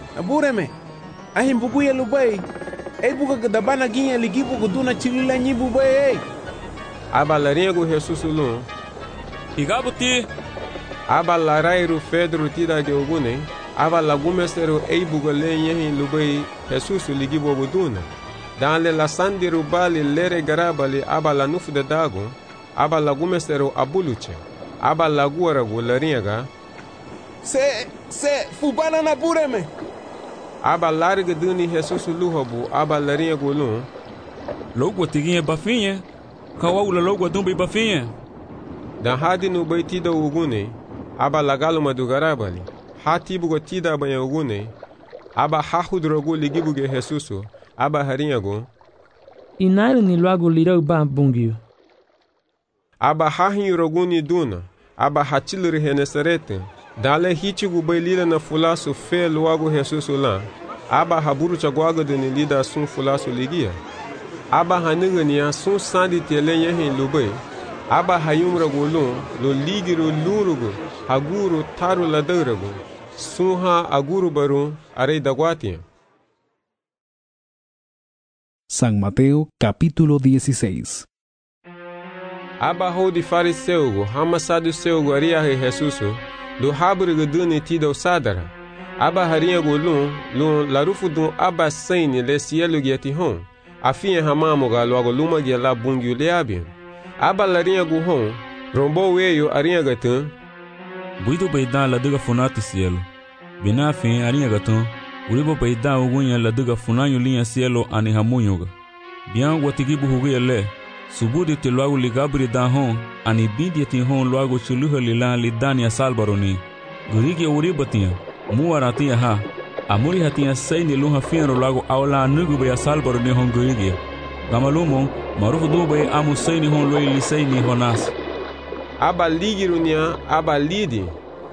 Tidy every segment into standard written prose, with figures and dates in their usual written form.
Abureme, ahim buku ya lubai. Buka kedabana ginya ligi buku duna chilila nyibu bay. Aba laringo Jesus lun. Igabuti. Aba larairu Pedro tida de ogune. Aba lagumestero buka lenyehin lubai Jesus ligi buku duna. Dans le lasandiru bali lere garabali aba la nufu de dago. Aba lagumestero abuluche. Aba laguaragu laringa. Se fubana na bureme. Aba larga duni Jesus luhabu aba larinha golun. Logo tiguinha bafinha. Kawaula logo dumbe bafinha. Dan hadi no baitida ugune. Aba lagalo madugarabali. Hati bugo tida banha ugune. Aba hahudrogo ligibuge Jesus. Aba harinha go. Inairo ni logo lirau ba bungio. Aba hahin roguni duna. Aba hatilri henesarete. Dale hitigu bailila na fulasu fe logo Jesus lá. Aba haburu chagwaga de lida sun fulasu ligia. Aba haniga ni sun sandi telenye hin lubai. Aba hayumra golun lo ligiru lurugu haguru taru ladaragu. Sunha aguru baru arei dagwati. San Mateo capítulo 16. Aba hodi fariseugo hamasadu seugo aria he Jesusu. Do haburiga duni tida sadara. Aba harinha golun lun larufu dun aba saini le cielo giati hon. Afinha hamamoga logo luma gia la bungiu leabian. Aba larinha guhon rombo weyo arinha gatun. Buido beidan la duga funati cielo. Bina fin arinha gatun. Uribo beidan ugunya la duga funanyo linha cielo ani hamunyoga. Bian watigibu hugia le. Subudi te logo ligabri dan hon ani bindi ti hon logo chuluha lila lidani asalbaroni. Gurigi uribatia muaratia ha. Amuri hatia saini luha fiero logo aula nugu be asalbaroni hon gurigi. Gamalumo marufu dube amu saini hon loi lisaini honas. Aba ligirunia aba lidi.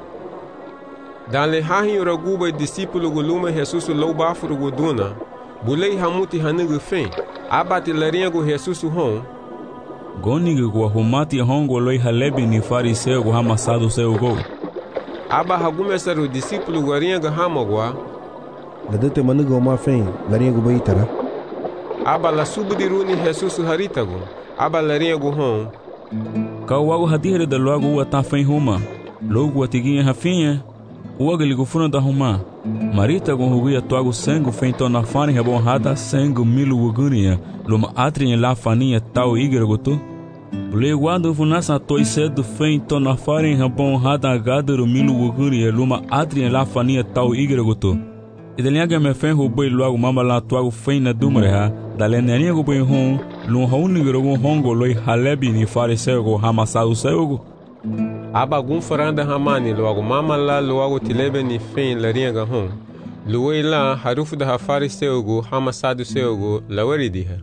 Dan le hahin raguba discípulo guluma Jesus loubafuru guduna. Bulei hamuti hanugu fen. Aba te larinha go Jesus hon. Goniga go humati hongo loi halebi ni fariseu go hamasado seu go. Aba hagumesaru discípulo garinha go hamagwa. Ladete manugo ma fen larinha go baitara. Aba la subdiruni Jesus haritago. Aba larinha go hon. Kawago hadire da logo wa ta fen huma. Logo atiguinha rafinha. Uagali go funa da huma. Marita go hugia toago sangue feito na fane rebonrada sangue milu ugunia. Luma atrinha la faninha tal igre gotu. Bule guardo funasa toi cedo feito na fane rebonrada gadero milu ugunia. Luma atrinha la faninha tal igre gotu. Idelinha me fen roboi logo mama la toago feina dumreha. Dalenia go boi hon. Lum haunigro go hongo loi halebi ni fariseu go hamassado seu. Aba gun faranda hamani logo mama la logo tilebe ni fen larinha ga hon. Luei la harufu da hafari seugo hamasadu seugo lawaridiha.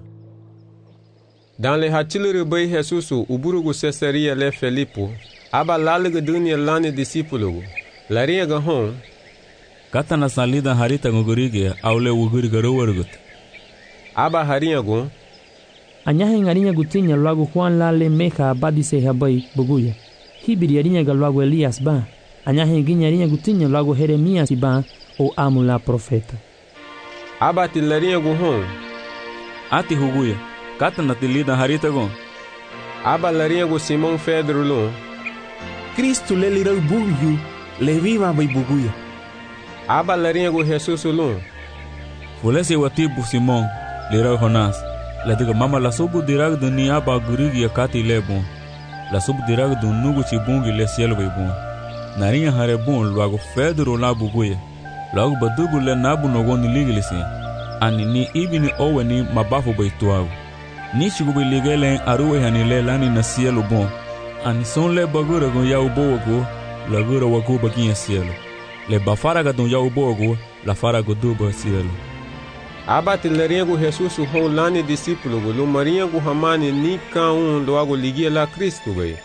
Dan le hatilere bai Jesusu uburugo Cesaria le Felipo. Aba lalega dunia lane discípulo. Larinha ga hon. Kata na salida harita ngogurige aule uguriga rowargut. Aba harinha go. Anyahe ngarinha gutinya logo Juan lale meha abadise habai buguya. Hibiri arinha ga logo Elias ba. Anyahe ginya arinha gutinya logo Jeremias ba. O amula profeta. Aba tilarinha go hon. Ati huguya. Kata na tilida harita go. Aba larinha go Simão Pedro lo. Cristo le lirau bugyu le viva bai buguya. Aba larinha go Jesus lo. Fulese watibu Simão lirau honas. La diga mama la subu dirag do ni aba gurigi akati lebon. La subu dirag do nugu chibungi le cielo bai bon. Narinha harebon logo Pedro la buguya. Logo badugu le nabu nogoni ligelisi. Ani ni ibini owe ni mabafu baituago. Ni chigubi ligele aruwe hanile lani na cielo bon. Ani son le bagura gon yau bogo. La gura wagu baginha cielo. Le bafaraga don yau bogo. La farago duba cielo. Aba tilarinha go Jesus hon lani discípulo go. Lumarinha go hamani ni ka logo ligia la Cristo bai.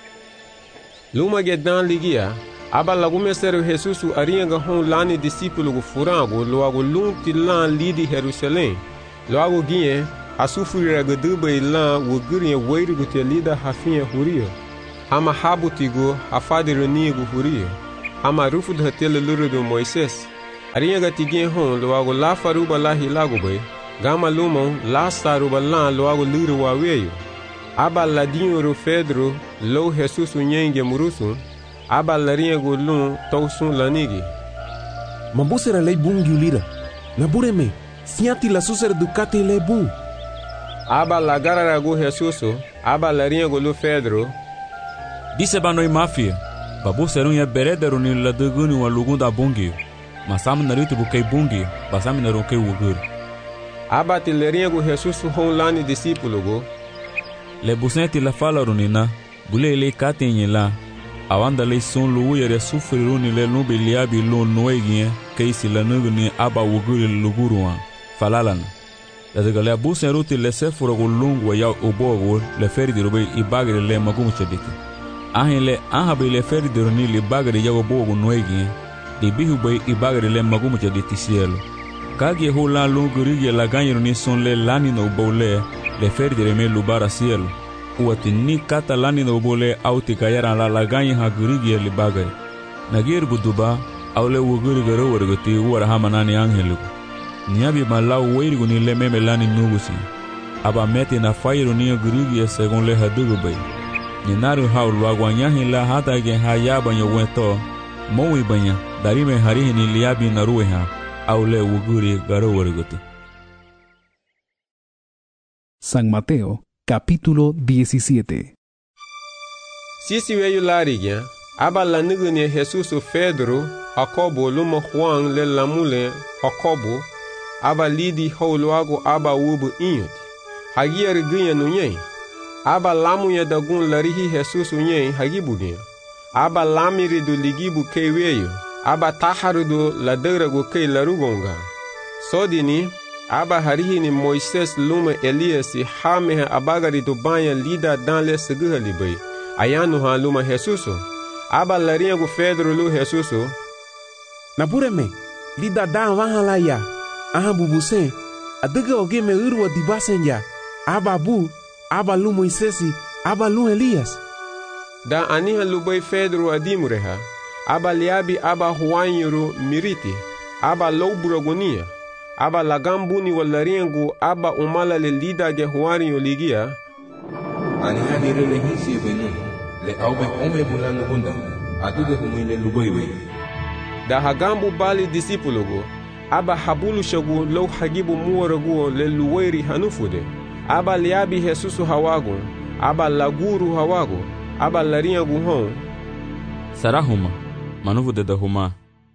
Luma gedan ligia. Aba lagumesero Jesus arinha ga hon lani discípulo go furango logo lunti lan lidi Jerusalém. Logo guinhe a sufrira ga duba ilan wo gurinha weiru go te lida hafinha huria. Ama habutigo a faderonigo huria. Ama rufu da tele luro do Moisés. Arianga tigien hon luago la faruba la hilago bay, gama lumon la saruba lan luago liru wa weyo. Aba la dinyo Pedro lo Jesus unyenge murusun, aba la riengo lun tausun lanigi. Mambusera lei bungi ulira. Nabureme, siati la susera ducati lei bung. Aba la gararago Jesus, aba la riengo lo Pedro. Disse banoi mafia. Babu serun ya berederu ni la duguni wa lugunda bungi. Masam naritu bukai bungi, basam naruke wugur. Aba ti le riengo Jesus hon lani discípulo go. Le busenti la fala runina, bule le katenye la. Awanda le son lu yere sufri runi le nubi liabi lu noegien, keisi la nuguni aba wuguri luguruan, falalana. La degale abusen ruti le sefuro go lungu ya ubogo le feri di robe ibagri le magumu chediki. Ahin le anhabi le feri di runi li bagri ya ubogo noegien, di bihu bay ibagri le magumu chediti cielo. Kagi ho la lungu rigi la ganyi runi son le lani no ubole, le feri di reme lubara cielo. Uati ni kata lani no ubole auti kayaran la ganyi ha gurigi li bagri. Nagir buduba, aule wuguri garo wargoti uwara hamanani angeliku. Niabi malau weirigu ni le meme lani nugusi. Aba meti na fairu ni gurigi segon le hadugu bay. Ninaru hau luaguanyahi la hata gen hayaba nyo wento. Mowi banya, darime harihi ni liabi na rueha. Aule wuguri garo wargoti. San Mateo, capítulo 17. Sisi weyu larigya, aba la niguni Jesus Pedro, Jacobo luma Juan le lamule Jacobo, aba lidi holuago aba wubu inyot. Hagier gunya nunye. Aba lamu ya dagun larihi Jesus unye hagibugia. Aba lamiri do ligibu keweyo. Aba taharu do laderago ke larugonga. Sodini, aba harihi ni Moises luma Elias hame abagari do banya lida dan le seguhali bay. Ayanu ha luma Jesus. Aba lariengo Pedro lu Jesus. Nabureme, lida dan wahala ya. Aha bubuse, adega oge me urwa dibasen ya. Aba bu, aba lu Moisesi, aba lu Elias. Da aniha lubay Pedro adimureha. Aba liabi aba huanyuru miriti. Aba louburagonia. Aba lagambuni walariengo aba umala le lida ge huario ligia. Aniha nirele hisi venu. Le aube ome bulano bunda. Aduge humile lubay. Da hagambu bali discípulo aba habulu shagu lo hagibu muwaragu le luweri hanufude. Aba liabi Jesus hawagu, aba laguru hawagu, aba lariagu hon. Sarahuma, manuvu de dahuma.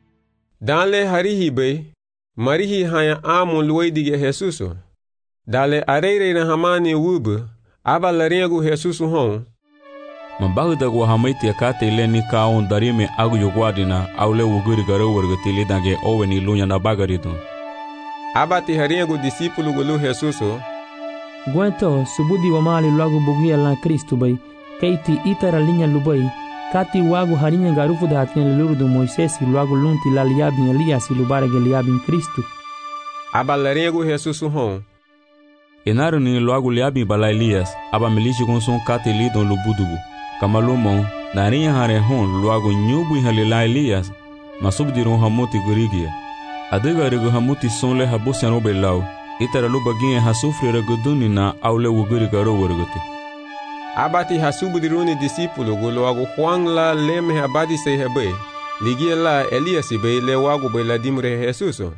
Danle harihi be, marihi haya amu luwedige Jesus. Dale areire na hamani wube, aba lariagu Jesus hon. Mambahu da guahamaiti akate ile ni kaon darime agu yugwadina aule wuguri garo wargati lidange owe ni lunya na bagaridu. Abati hariengo discípulo gulu Jesuso. Guento subudi wamali luagu bugia la Cristo bay. Keiti itara linya lubai. Kati wagu harinya garufu da hatinya lulu do Moisesi luagu lunti la liabin Elias lubarege liabin Cristo. Aba lariengo Jesuso hon. Enaru ni luagu liabin bala Elias aba milishi konson kate lidon lubudugu. Kamalumon, narinya hare hon luago nyubu halila Elias, masubdiron hamuti gurigia. Adega rego hamuti sonle habusiano belau, itara lubaginye hasufri reguduni na aule wuguri garo wargoti. Abati hasubdiruni discípulo go luago Juan la leme abadi se hebe, ligia la Elias be le wago be la dimre Jesuso.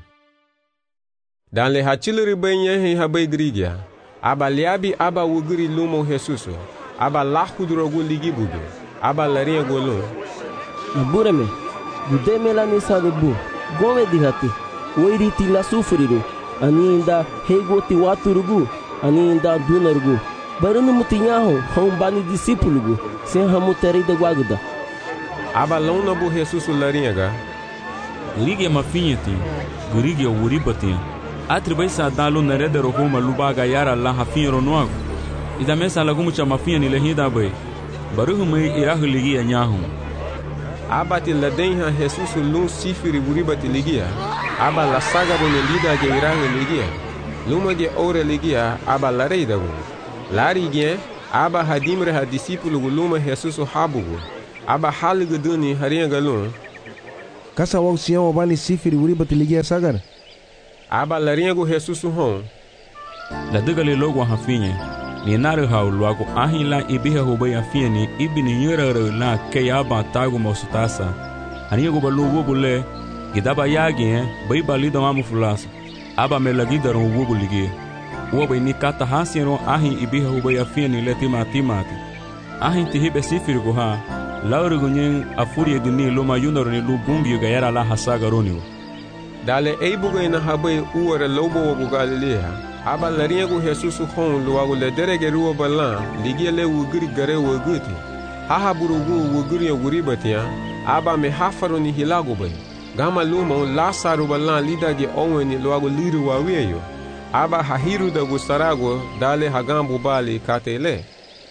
Dan le hachilri be nyehe habe drigia, aba liabi aba wuguri lumo Jesuso. Aba lahudrogu ligibudu. Aba lariengo lo. Nabureme, budeme la nisa de bu. Gome dihati. Wairiti la sufriru. Ani inda hegoti waturugu. Ani inda dunarugu. Barunu mutinyaho hombani discípulo. Sem hamuteri de guaguda. Aba lona bu Jesus larienga. Gurige mafinheti. Gurige uribati. Atribai sa dalu naredero homa lubaga yara la hafinro noago. Ida mesa lagumu cha mafinha ni lehida bay. Baruhu mai irahu ligia nyahu. Abati ladenha Jesus lun sifiri buribati ligia. Aba la saga bone lida ge irahu ligia. Luma ge ore ligia aba la reida gu. Lari ge aba hadimre ha discípulo gu luma Jesus habugu. Aba haligu duni harienga lun. Kasa wau sião abani sifiri uriba tiligia sagar. Aba laringo Jesus hon. La degale logo hafinye. Ni nare hau luago ahila ibiha hubay afia ni ibi ni yura la ke aba tagu mosutasa. Anigo balu wubule gidaba yagi bay balido mamu fulasa. Aba melagidaro wubuligi. Uwa ni kata hasiero ahi ibiha hubay afia ni letima timati. Ahi tihibe sifiri guha. Lauri gunyen afuri dini luma yunaro ni lubungi gayara la hasaga roniwa. Dale eibuga ina habay uwara lobo wabu Galilea. Aba laringo Jesus hon luago le derege ruwa balan ligia le wugiri gare wuguti. Haha burugu wugiri wuribatia. Aba me hafaro ni hilago bay. Gama luma Lasaru balan lidage owen ni luago liru waweyo. Aba hahiru da gustarago dale hagambu bali katele.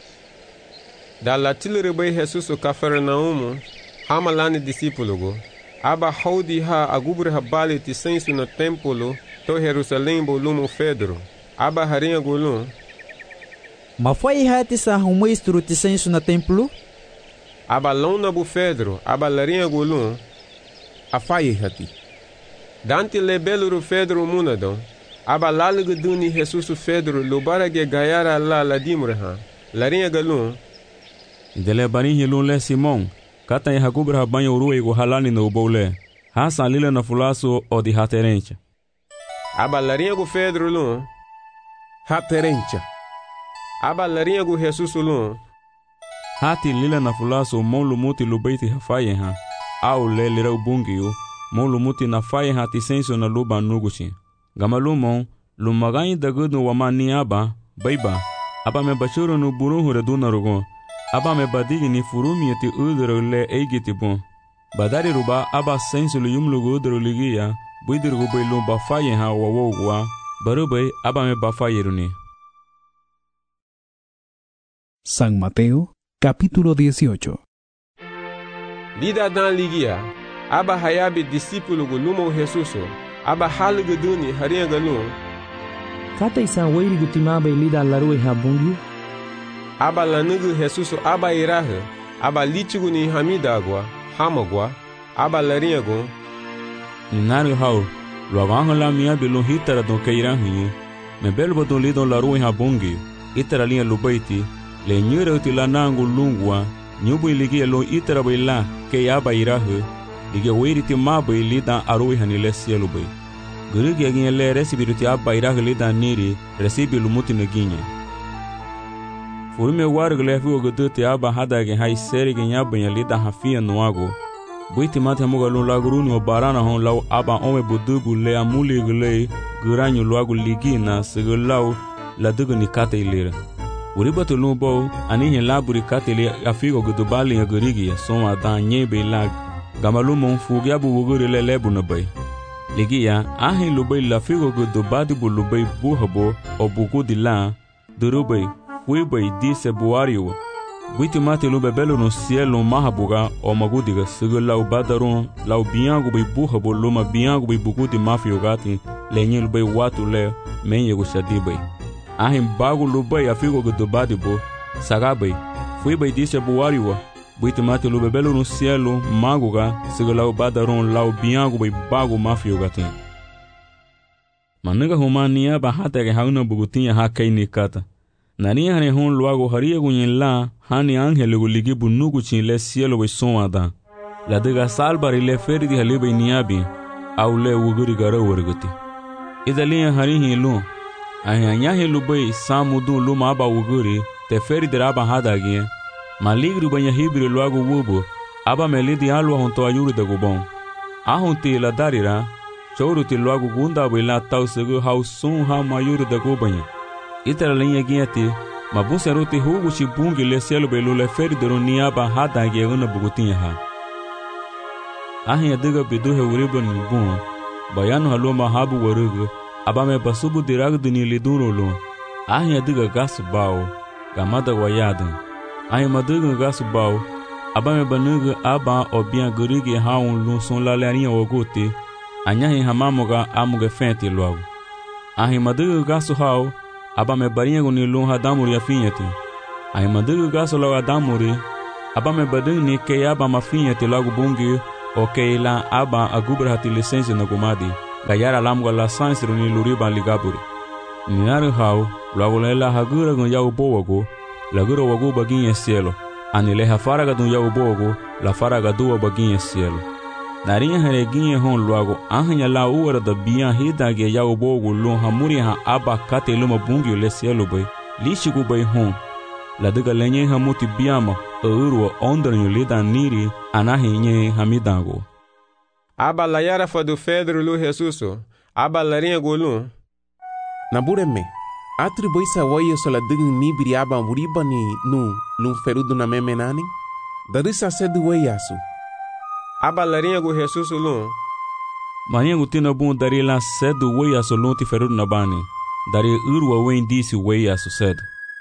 Dalla tilere bay Jesus Cafarnaum hamalani discípulo. Aba haudi ha agubre habali ti sensu na templo to Jerusalém bolumo Pedro. Aba harinha golum. Ma foi hati sa humestro ti sensu na templo? Aba lona bu Pedro, aba larinha golum. Afai hati. Dante le beluru Pedro munadon. Aba lalugu duni Jesus Pedro lubarage gayara la dimreha. Larinha galum. Dele bani hilun le Simon. Kata ya hakubra habanyo uruwe go halani no bole. Hasa lila na fulaso o di haterencha. Aba larinha go Pedro lun. Haterencha. Aba larinha go Jesus lun. Hati lila na fulaso mon lumuti lubaiti hafaye ha. Au le lira ubungiyo. Mon lumuti na faye ha ti senso na luba nuguchi. Gamalumon lumagayi dagudu wamani aba. Baiba. Aba me bachuro no burunhu reduna rogon. Aba me badigi ni furumi eti udro le eigiti bon. Badari ruba aba sensu lu yumlugu udro ligia. Buidirgu bailu bafaye ha wawogwa. Barubay aba me bafaye runi. San Mateo, capítulo 18. Lida dan ligia. Aba hayabi discípulo gu lumo Jesuso. Aba halugu duni harinha galum. Kata isan weiri gutimaba lida larue habungi. Aba lanugu Jesus aba irahe. Aba lichigu ni hamidagwa. Hamagwa. Aba larinha gun. Ninaru hau. Luaganho la mia bilun hitara don keirahinye. Me belbo don lidon larue habungi. Itara linha lubaiti. Le nyure uti la nangu lungwa. Nyubu iligia lo itara baila. Ke aba irahe. Ligia weiriti mabai lidan arue hanile sielu bai. Gurigi aginye le resibiruti aba irahe lidan niri. Resibi lumuti naginye. Furume wargu lefi oguduti aba hadage hai serige nyabanya lida hafia nuago. Buiti mate muga lu laguruni o barana hon lau aba ome budubu le amuli gulei guranyu luagu ligina sigulau la dugu ni kate ilira. Uribatu lumbo anihe laburi kate ili afigo gudubali ya gurigi ya soma da nyebe ilag. Gamalumo fugiabu wuguri le lebu nabai. Ligia ahi lubai lafigo gudubadi bu lubai buhabo o bugudi la durubai. Wibai dise buario. Buiti mate lu bebelo no cielo mahabuga o magudiga sigo lau badaron lau biangu bai buhabo luma biangu bai bugudi mafio gati lenye lu bai watu le menye gu shadibai. Ahim bagu lu bai afigo gudubadi bo sagabai. Wibai dise buario. Buiti mate lu bebelo no cielo maguga sigo lau badaron lau biangu bai bagu mafio gati. Manuga humania bahata ke hauna bugutinha hakai nikata. Nani hane hon luago haria gunyen la hani angele guligi bunugu chin le cielo bai sonada. La dega salbari le ferdi halibai niabi au le wuguri gara warguti. Idalia harihi lu. Ahanyahe lubai samudu luma aba wuguri te ferdi raba hadagie. Maligru banya hibri luago wubu aba melidi alwa honto ayuru de gubon. Ahunti la darira chouruti luago gunda bai la tau segu hau sun ha mayuru de gubanya. Itara linha guiati, mabunse ruti hugu chibungi le cielo belu le feri de roniaba hada una bugutinha ha. Ahi adiga bidu he uribo ni bun, bayano haloma habu warugu, abame basubu diragu dini liduro lo. Ahi adiga gasu bao, gamada wayadan. Ahi maduga gasu bao, abame banugu aba obian gurigi haun lu son la larinha ogote, anyahi hamamoga amuge fenti logo. Ahi maduga gasu hao, aba me barinha guni lunha damuri afinhati. Ai madugu gaso logo damuri. Aba me badung ni ke aba mafinhati logo bungi. Ok la aba agubra hati licença na gumadi. Gayara lamga la sansiro ni luriban ligaburi. Ninari hau, luego la hagura gun yau bowago, la gura wago bagin cielo. Anile ha faraga dun yau bowago, la faraga dua bagin cielo. Narinha hareginha hon luego, ahanya la uara da bian hidage yau bowago lon hamuri ha aba kate luma bungio le cielo bay. Lishigu bay hon. La diga lenye hamuti biama, urwa ondranyo lida niri, anahi nye hamidango. Aba la yara fa do Pedro lu Jesuso, aba la rinha golun. Nabureme, atribui sa wayo sola digin nibiri aba muriba ni nu lum ferudo na memenani? Darisa sedu wayasu. Aba la rinha go Jesuso lun. Mania gutina bun dari la sedu wayasu lun ti ferudo na bani. Dari urwa wen disi wayasu sedu.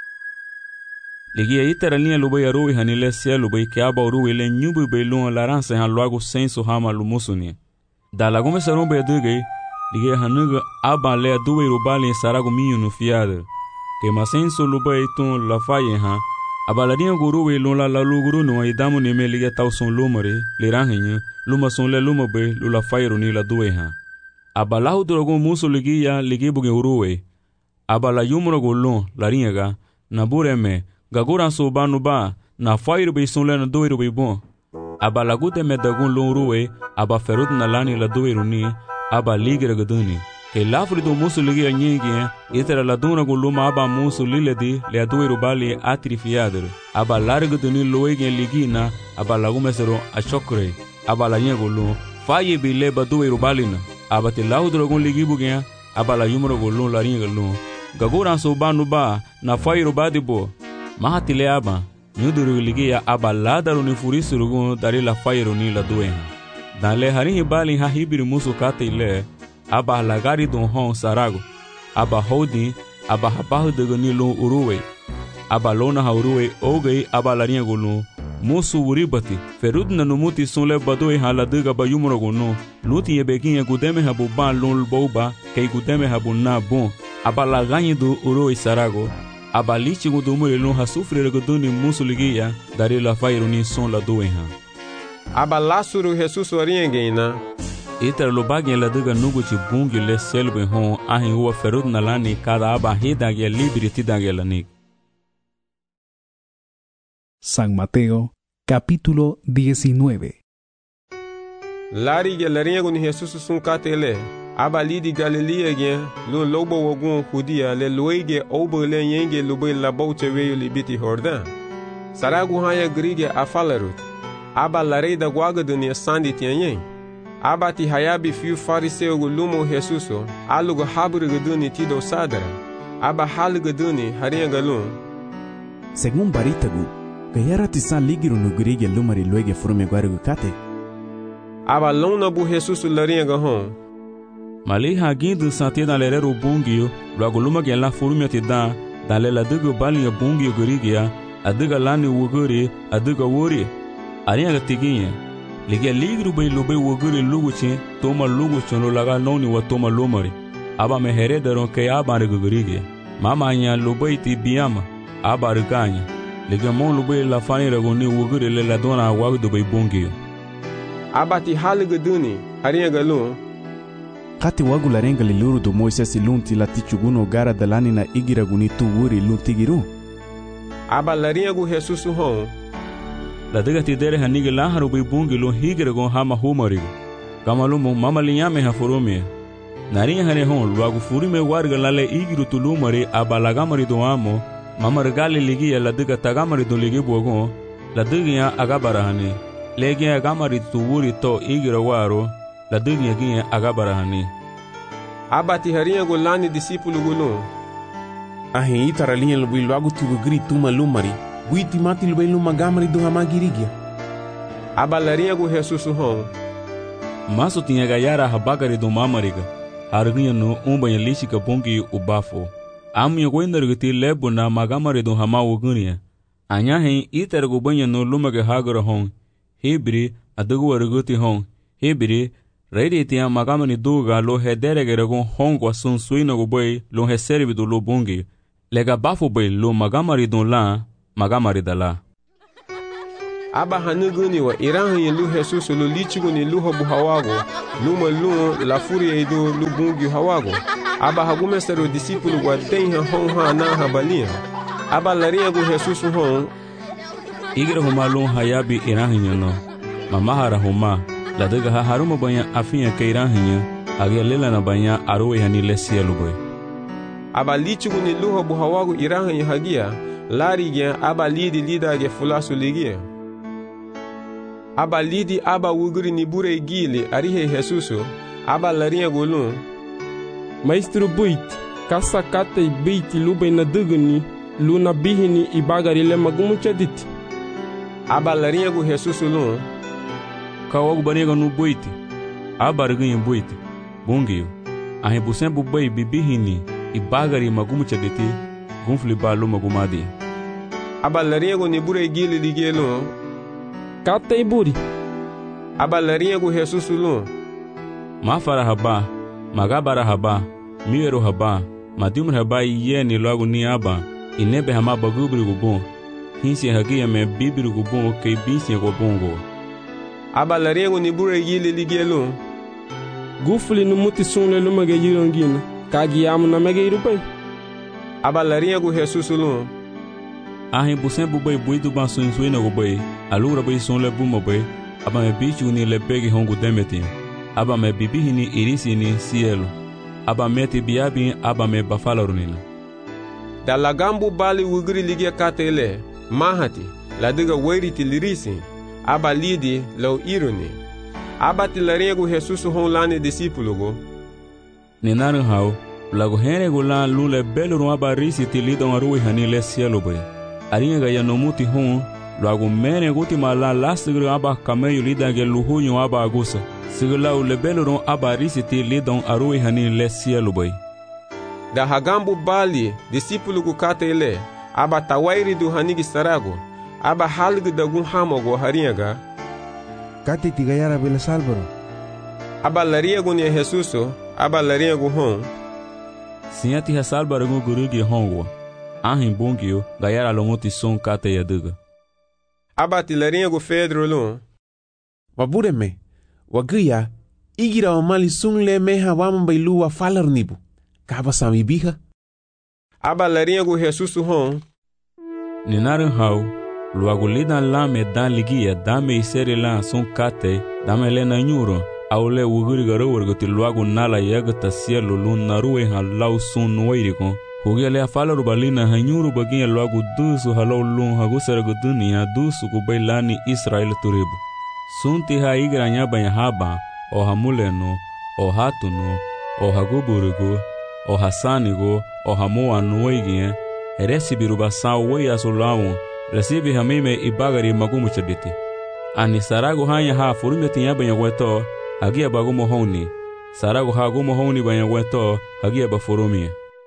Ligia itera linha lubay aroi hanile sia lubay que aba aroi le nyubu belun larança han logo senso hama lumusuni. Da lagume sarum be dugai ligia hanuga aba le duwe rubali sarago minho no fiada. Que masenso lubay tun la faye ha aba la linha guruwe lun la luguru no idamu ne me ligia tau son lumare le ranhenha luma son le luma be lula faye ni la duwe ha. Aba la hudrogo muso ligia ligibuge uruwe. Aba la yumro golon la ringa na bureme Gagura so banu ba na fire be son lena doiro be bon. Aba lagute me dagun lon ruwe aba ferut na lani la doiro ni aba ligira gaduni. Ke lafri do musu ligia nyingi itera la duna go luma aba musu liledi le doiro bali atrifiader. Aba larga duni loege ligina aba lagume sero a chokre. Aba la nyego lon faye be le ba doiro balina. Aba te laudro gon ligibu gen aba la yumro go lon la ringa lon. Gagura so banu ba na fire ba dibo. Mahatile aba, nyuduru ligia aba ladaru ni furisurugun dari la fairu ni la duenha. Dan le harinhi bali ha hibiri musu kate ile, aba lagari don hon sarago, aba holding, aba habahu de ni lo uruwe, aba lona ha uruwe ogei aba larinha gulu, musu uribati, ferud na numuti son le badoi ha la diga ba yumro gunu, luti ye beginha gudeme ha buban lon boba, kei gudeme ha bunna bon, aba laganyi do uruwe sarago, aba lichi gudumure lon ha sufre reguduni musu ligia dari la fairu ni son la duenha. Aba lasuru Jesus oriengena. Iter lo bagien la diga nuguchi bungi le selbe hon ahin huwa ferud na lani cada aba hidage libri tidage lanik. San Mateo, capítulo 19. Lari ge larinha gun Jesus sun katele. Aba lidi Galilea gen lo lobo wogun Judia le loige obo le yenge lube la bouche veio libiti Jordan. Saragu haya grige afalarut. Aba larei da guaga dunia sandi tianyen. Aba ti hayabi fiu fariseu lumo Jesuso alugo habru guduni tido sadara. Aba hal guduni harinha galun. Según Baritagu, gayara tisan ligiru no grige lumari loige frume guargu kate. Aba lona bu Jesuso larinha gahon. Mali hagindo sante na lerero bungio, logo luma gen la furumia te dan la diga balinha bungio gurigia, a diga lani wuguri, a diga wuri. Arinha gatiginha. Ligia ligru bay lube wuguri luguchi, toma luguchi no laga noni wa toma lumari. Aba me herederon ke aba gurigia. Mama anya lube ti biama, aba riganya. Ligia mon lube la fani ragoni wuguri le la dona wagdu bay bungio. Aba ti haliga duni, arinha galun. Kati wagu larenga liluru do Moisés lunti la tichuguno gara dalani na igira gunitu wuri luntigiru. Aba larinha gu Jesus hon. La diga ti dere hanigi laharu bi bungi lo higira gon hama humarigo. Kamalumo mama linyame ha furumia. Narinha hane hon luagu furime warga lale igiru tulumari aba lagamari do amo. Mama regali ligia la diga tagamari do ligi buogon. La diga agabara hane. Legi agamari tu wuri to igira waro. La diga ginha agabara hani. Aba ti harinha go lani discípulo gulun. Ahin itara linha lubi logo tu grito uma lumari. Guiti mati lubi luma gamari do hamagirigia. Aba larinha go Jesus hon. Maso tinha gayara habagari do mamariga. Harginha no umbanha lishika bungi ubafo. Amunha goindargiti lebo na magamari do hamawo gunia. Anyahin itara go banha no lumaga hagara hon. Hebri adugo arguti hon. Hebri Reidi tinha magamani duga lo hederegere gon hongwa sun suina go boy lo heservi do lo bungi. Lega bafo boy lo magamari don la magamari da la. aba hanuguni wa irahan lu Jesus lu lichigu ni lu hobu hawago lu malu la furia ido lu bungi hawago aba hagumestero discípulo wa den hon ha na habalia aba laria go Jesus hon igira huma lu hayabi irahan no mamahara huma la daga ha haruma banya afinya ke irahan age lela na banya arowe hani lesielu boy aba lichigu ni lu hobu hawago irahan hagia lari gen aba lidi lida ge fulasu ligia aba lidi aba wuguri ni bure gili arihe Jesuso aba larinha golun maestro buit kasa kate beiti lubai na dugni luna bihini ibagari le magumu chadit aba larinha go Jesuso lun kawogu banega nu buiti aba rugin buiti bungiyo ahe busen bubai bibihini ibagari magumu chaditi gunfli balu magumadi aba larinha go ni bure gili ligelo kata iburi aba larinha go Jesuso lun mafara haba magabara haba miero haba madimur haba yeni logo ni aba inebe hama bagubri go bon hinsi hagia me bibri go bon ke binsi go bongo aba larinha go ni bure gili ligelo gufli no muti sunle lumage yirongina kagi amu na mege irupai aba larinha go Jesuso lun ahin busen bubai buidu ban sunsui na go bai alura bai sunle bumo bai aba me bichu ni le begi hongu demeti aba me bibihini irisi ni cielo aba meti biabi aba me bafalarunina da lagambu bali wugri ligia katele mahati la diga wairiti lirisi aba lidi lau iruni aba tilarinha go Jesuso hon lani discípulo go ninaru hau lago hene go lan lule beluru aba risi tilidon arui hani le cielo bai arinha ga yanomuti hon lago mene guti mala lastigru aba kameyu lidange luhunyo aba agusa sigla ule beluru aba risi tilidon arui hani le cielo bai da hagambu bali discípulo go katele aba tawairi do hanigi sarago aba halgu da gun hamogo harinha ga kate tigayara bela salvaro aba larinha go ni Jesuso aba larinha go hon siati hasalbaro go gurugi hongo ahin bungio gayara lomuti son kate yaduga aba tilarinha go Pedro lun wabureme wagia igira wa mali sungle meha wama bailu wa falarnibu kaba sami biha aba larinha go Jesuso hon ninaru hau luago lidan lame dan ligia dame isere lan son kate dame lena nyuro aule wuguri garo wargoti luago nala yagata cielo lun naruwe halau son noiriko hugele afalaru balina hanyuru baginya luago dusu halau lun hagusarago dunia dusu kubailani Israel turibu sunti ha igranya banya haba o hamuleno o hatuno o haguburugo o hasanigo o hamoa noigie recibiru basau weya solawo recibi hamime ibagari magumu chaditi ani sarago hanya ha furumeti yabanya weto hagia bagumo honi sarago hagumo honi banya weto hagia bafurumie.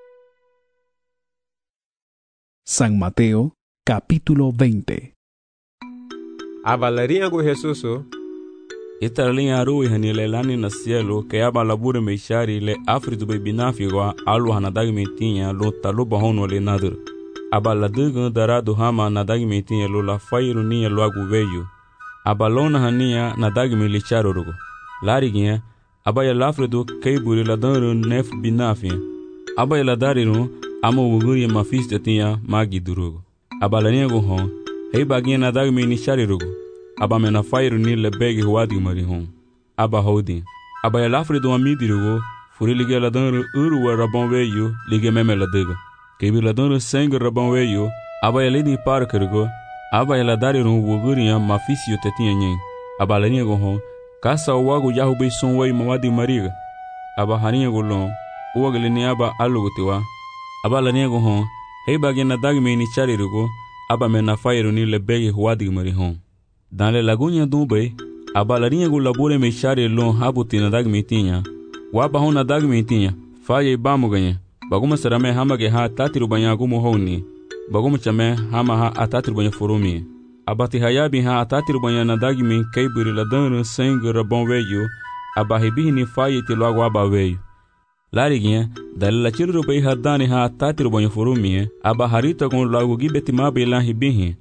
San Mateo capítulo 20. Aba larinha go Jesuso italinha arui hanile lani na cielo que aba labure meishari le afritu be binafigo alu hanadagmentinha lo taluba hono le nadur aba ladugo darado hama nadagmentinha lo la fairu ninha lo agu veio aba lona hania nadagme licharo rugo lariginha aba ya lafredo keiburi ladaro nef binafia aba ya ladariru amo wuguri mafista tinha magi durugo aba laninha go hon hei baginha nadagme nichari rugo aba mena fairu ni le begi huadi mari hon aba hodi aba ya lafredo amidirugo furi lige ladaro uru wa rabon veio lige meme ladaga kebi ladaro sangue rabon veio aba ya ledi parkergo aba ya ladariru wuguri mafisio tetinha nyen aba laninha go hon kasa wagu yahu be son wei mawadi mariga aba haninha go lon uwagele ni aba alugotiwa aba laninha go hon hei bagina dagme ni charirugo aba mena fairu ni le begi huadi mari hon dans les lagunya dubai aba larinha go labore me chare lon habuti na dagme tinha waba hona dagme tinha faye bamu ganha baguma sarame hama ge ha tatiru banya gumo honi baguma chame hama ha atatiru banya furumi abati hayabi ha atatiru banya na dagme keiburi ladano sangue rabon veio aba hebini faye ti logo aba veio lariginha dalila chiru bai hadani ha atatiru banya furumi aba harita con logo gibeti mabe lan hibihi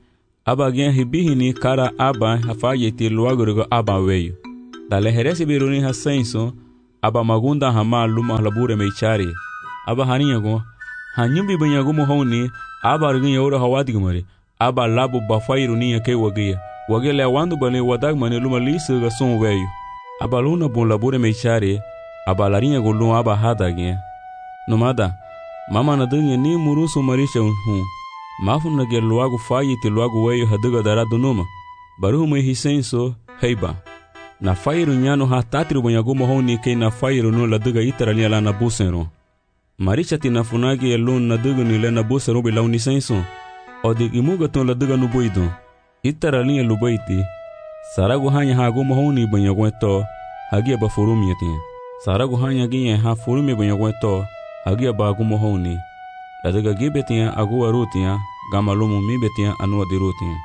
aba gen hibihini kara aba hafaye ti luagurgo aba weyo. Dale heresi biruni hasenso aba magunda hama luma labure meichari. Aba haniyago hanyumbi banyagumo honi aba argin yoro hawadigmari. Aba labu bafairuni yake wagia. Wagele wandu bale wadagmane luma lisu ga son weyo. Aba luna bon labure meichari aba larinha golun aba hadagin. Nomada mama na dunye ni murusu marisha unhu. Mafu na gel luagu fayi ti luagu weyo haduga darado numa. Baruhu me hisenso heiba. Na fairu nyano ha tatri banyagumo honi ke na fairu no la duga itarali ala na busero. Marisha ti na funagi elun na duga ni le na busero bi launi senso. Odi imuga ton la duga nuboido. Itarali lubaiti. Saragu hanya ha gumo honi banyagweto hagia ba furumi yatin. Saragu hanya giye ha furumi banyagweto hagia ba gumo honi. La duga gibetia agua rutia gamalumu mibetia anua di rutia.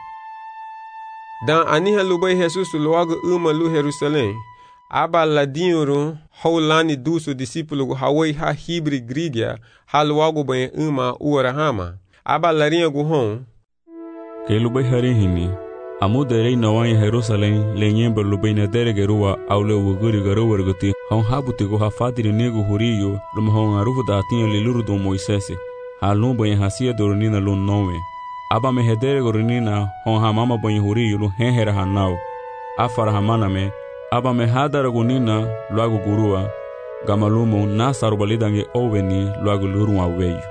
Dan aniha lubai Jesus luagu lu Jerusalém. Aba ladinho haulani duso discípulo hawai ha hibri grigia ha luagu banha uarahama. Aba larinha guhon. Que lubai harihini. Amuderei nawanya Jerusalém lenyemba lubai na deregerua aule wuguri garowarguti hon habutigo ha fatiri nego huriyo lumhon arufu da atinha liluru do Moisés. Ha lumba em hacia doronina lun nome. Aba me hedere goronina hon ha mama banho huri lu henhera hanau. Afara hamana me. Aba me hadara gunina luago gurua. Gamalumo na sarubalidange oveni luago lurun aweyo.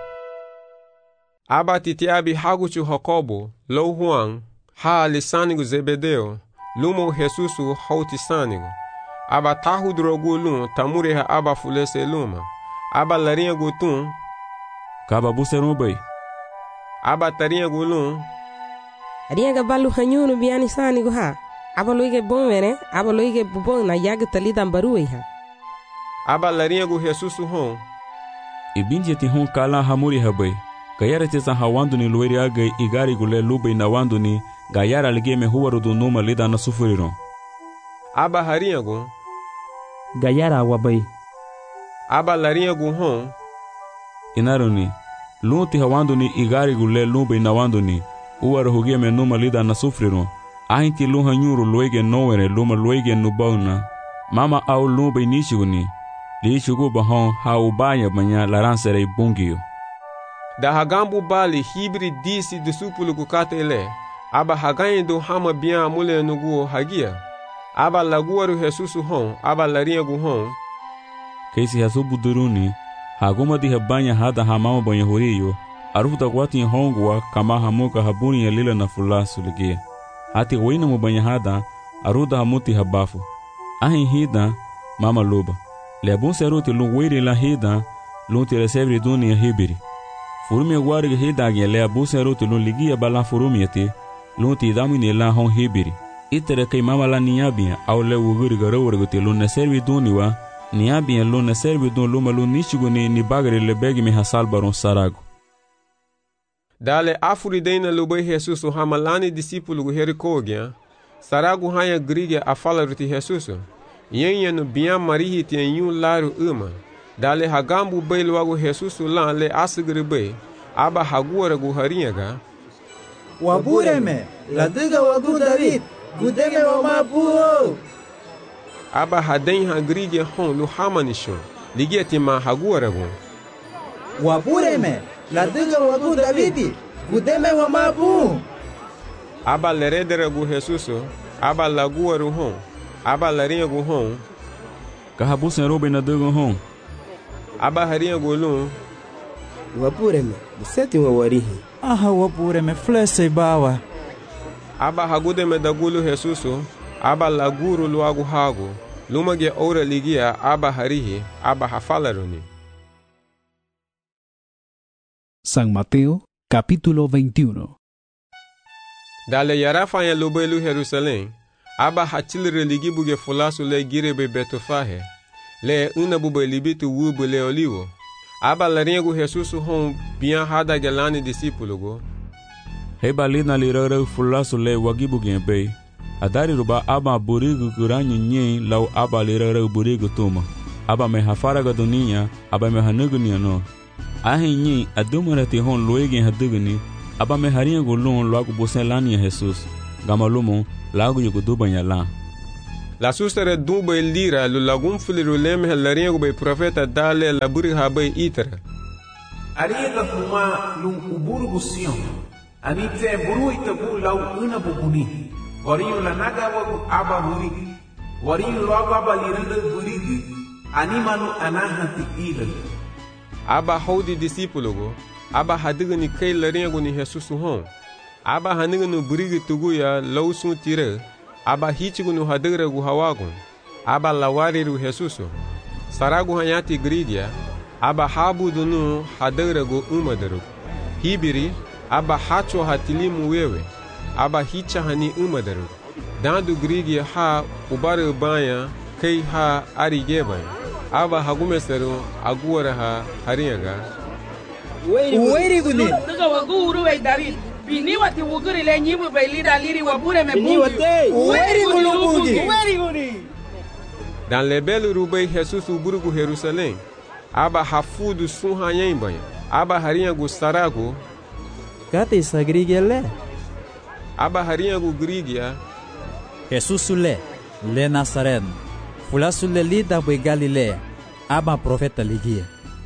Aba titiabi haguchu Jacobo, lo Juan, ha lisanigo Zebedeo, lumo Jesusu hautisanigo. Aba tahu drogulun tamure ha aba fulese luma. Aba larinha gutun Kaba buseron bay. Aba tarinha gulun. Rianga balu hanyunu biani sani go ha. Aba loige bonvere, aba loige bubon na yaga talidan baruei ha. Aba larinha gu Jesus hon. Ibinje ti hon kala hamuri habay. Gayara tesa hawandu ni lueri agay igari gule lubay na wandu ni gayara ligeme huwaru du numa lida na sufuriron. Aba harinha gu. Gayara wabay. Aba larinha gu hon. Inaruni lunti hawanduni igari gule lumbe na wanduni uwara hugie me numa lida na sufriron ahinti lunha nyuru luege nowere luma luege nubauna mama au lumbe nishiguni liishugu bahon ha ubaya banya laransere bungio da hagambu bali hibri disi disupulu kukatele aba hagayin do hama bian mule nuguo hagia aba laguaru Jesusu hon aba larinha gu hon keisi hasubu duruni Haguma di habanya hada hamama banha huriyo arufuta kwati hongwa kama hamuka habuni ya lila na fulasu ligia. Hati wina mubanya hada aruda hamuti habafu. Ahin hida mama luba. Leabun seruti lungwiri la hida lunti resevri duni ya hibiri. Furumi ya gwari hida agia leabun seruti lunligia bala furumi yati lunti idamini la hon hibiri. Itere kay mama la niyabia au le wuguri garowarguti lunna servi duni wa Niabi en luna servi don luma lunishiguni ni bagari le begi me hasal baron sarago. Dale afurideina lubai Jesus hamalani discípulo gu herikogia. Sarago hanya grigia a fala ruti Jesus. Yenha no bian marihi ti en laru uma. Dale hagambu bai luago Jesus lan le asgri bai. Aba haguara gu harinha. Wabureme, la diga wagu David, gudeme wa mabuo. Aba haden hagrigia hon lu hamanisho ligia tima haguarago Wabureme la diga wagu Davidi gudeme wa mabu Aba leredere gu Jesuso aba laguaru hon aba larinha gu hon Kahabusen robe na diga hon aba harinha gu lun Wabureme buseti wa warihi Aha wabureme flese bawa Aba hagudeme da gulu Jesuso aba laguru luagu hago lumage ora ligia aba harihi aba hafalaruni. San Mateo capítulo 21. Dale yarafa ya lubelu Jerusalém aba hachilre ligi buge fulasu le girebe betofahe le una bube libitu wubu le olivo aba laringu Jesus hon bian hada gelani discípulo Heba lina lirara fulasu le wagibu gembe Adari ruba aba burigu kuranyi nye lau aba lirara burigu tuma. Aba me hafaraga dunia, aba me hanugunia no. Ahi nye adumara ti hon luegen haduguni, aba me harinha golun logo bosen lania Jesus gamalumo lago yugo dubanya la la sustere duba lira lu lagum fuliru lem helarinha go be profeta dale la buri habe itra ariga kuma lum uburu gusion anite buru itabu lau una bubuni wariyu la naga wagu aba buri wariyu logo aba liranda burigi animalu anahati ila aba haudi discípulo go aba hadiga ni kai larinha go ni Jesus hon aba haniga no burigi tugu ya lausun tire aba hichigu no hadigra go hawagun aba lawariru Jesus saragu hanyati gridia aba habudu no hadigra go umadaru hibiri aba hacho hatilimu wewe aba hicha hani umadaru dandu gridia ha ubare banya kai ha arigeba aba hagumeseru aguwara ha hariyaga Uweri guni daga waguru wai David bini wati wuguri le nyibu bai lida liri wabure me bungi uweri guni dan lebelu rubai Jesus uburugu Jerusalém aba hafudu sunhanyen banha aba hariyagu sarago kate sagrigele aba hariyagu grigia Jesus le Nazareno fulasule lida bai Galilea aba profeta ligia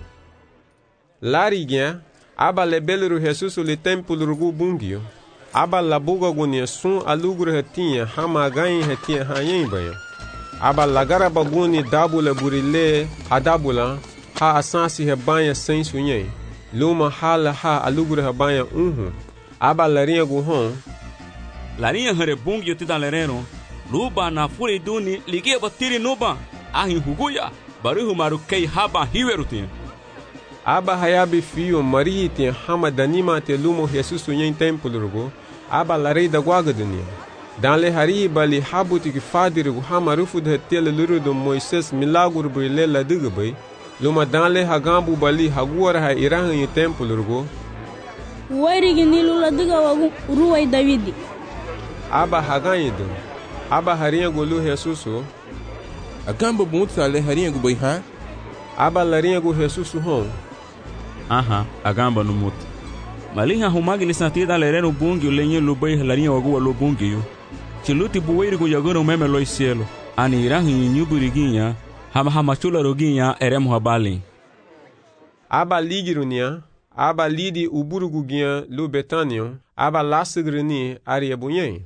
Lariguinha, aba lebeluru Jesus le templo rugu bungio, aba labuga gunia sun alugru hetinha, hama ganha hetinha hanyen banha. Aba lagara baguni dabula burile, hadabula, ha asansi hebanha sem sunyen, luma hala ha alugru hebanha aba larinha guhon. Larinha hare bungio tida lereno, luba na furi duni, ligue batiri nuba, ahin huguya, baruhu maru kei haba hiwerutin. Aba hayabi fio mariti hama danima te lumo Jesus sunyen templo rugo aba larei da guaga dunia dan le hari bali habuti ki fadiru hama rufu de tele luru do Moises milagro brile la digbe luma dan le hagambu bali haguara ha irahan ye templo rugo wari ginilu la diga wagu ruwai Davidi aba haganyido aba harinha golu Jesus agamba bunta le harinha go bai ha aba larinha go Jesus hon aha agamba no muto malinha humagi ni santida lereno bungi lenye lubai larinha wagu lo bungi yo chiluti buweiri go yagoro meme lo cielo ani irahi nyuburiguinha hama chula roguinha eremo habali aba ligirunia aba lidi uburuguguinha lu betanio aba lasigrini ariebunyen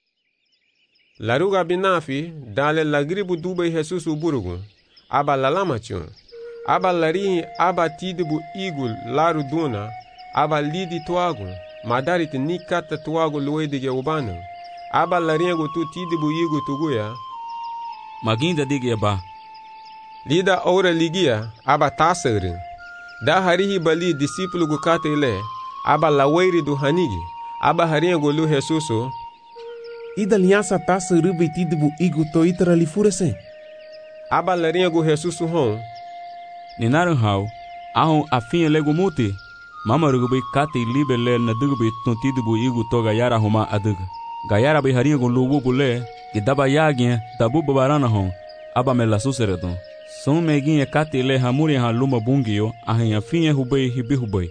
laruga binafi dale lagribu dubai Jesus uburugu aba lalamachon aba lari aba tidibu igul laru duna aba lidi tuagu madarit nikata tuagu luedige ubanu aba lariego tu tidibu igu tuguya maginda dige ba lida ora ligia aba tasere da harihi bali discípulo gu katele aba laweiri du hanigi aba hariego lu Jesuso ida aliança tasere be tidibu igu to itra li furese aba lariego Jesuso hon ninaran hau ahon afinha legumuti mama rugubai kate libe le na dugubai tonti dubu igu to gayara homa adug gayara bai harinha gon lugu bule idaba yagin dabu babarana hon aba mela susereton son meginha kate le hamuri ha luma bungio ahin afinha hubai hibi hubai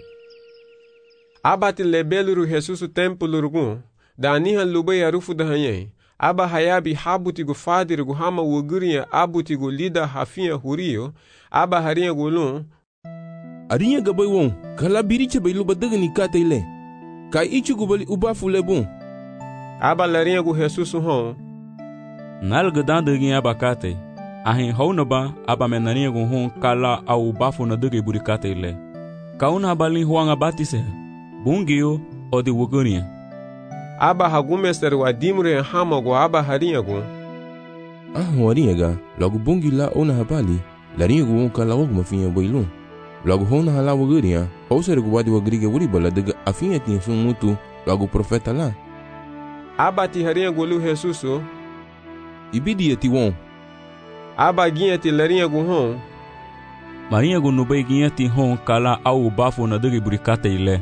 aba te lebeluru Jesus templo rugun da anihan lubai arufu da hanyen aba hayabi habuti gu fadir gu hama wugurinha abuti gu lida hafinha hurio aba harinha gulun arinha gabai won kala biriche bai luba daga ni kataile kai ichi gu bali ubafu lebon aba larinha gu Jesus hon nalga dandagin aba kate ahin hounaba aba menarinha gu hon kala au ubafu na daga buri kataile kauna balin huanga batise bungio odi wugurinha aba hagumeser wa dimre hama gu aba harinha gu warinha ga logo bungi la ona habali larinha gu kala wogu mafinha bailun logo hona hala wugurinha ouser gu wadi wagriga wuri bala daga afinha tin sun mutu logo profeta la aba ti harinha gu lu Jesuso ibidi ti won aba ginha ti larinha gu hon marinha gu nubai ginha ti hon kala au bafo na daga burikata ile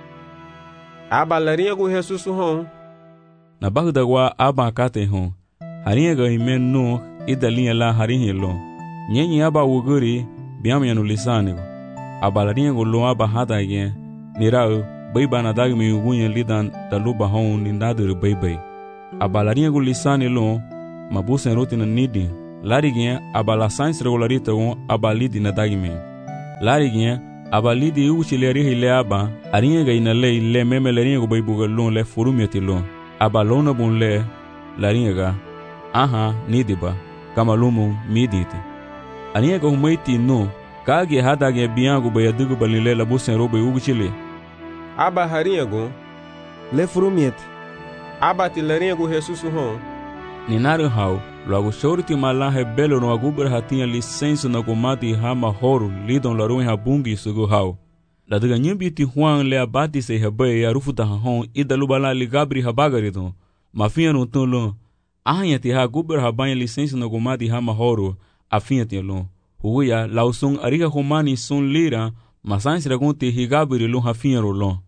aba larinha gu Jesuso hon na bagda wa aba kate hon harinha ga himen no idalinha la harinha lo nyenyi aba wuguri biamya no lisanigo aba larinha gu lo aba hada gen nirao bai ba na dagme yugunya lidan daluba hon nindadur bai bai. Aba larinha gu lisani lo mabusen rotina nidi. Lariginha aba la sans regularita gon aba lidi na dagme. Lariginha aba lidi uchileri hile aba arinha ga ina le meme larinha gu bai buga lon le furumiati lon. Aba lona bun le larinha ga aha nidiba kama lumu miditi. Arinha ga humaiti no kage hadage biangu bai adugu balile la busen robe uguchile. Aba harinha gu le furumiati. Aba ti larinha gu Jesus hon. Ninaru hau logo shorti mala rebelo no agubra hatinha licença na gomati hama horo lidon laruin habungi sugu hau. La daga nyimbi ti Juan le abati se hebe arufu ta hon idalubala ligabri habagaridon. Mafinha no tunlo ahanha ti ha gubra habanha licença na gomati hama horo afinha ti lon. Huya lausung ariga humani sun lira masans ragunti higabri lon hafinha rolon.